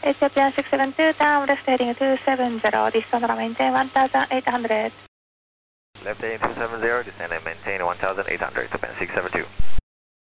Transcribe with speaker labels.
Speaker 1: Ethiopian 672, down left heading 270, descend and maintain 1800.
Speaker 2: Left heading 270, descend and maintain 1800, Japan 672.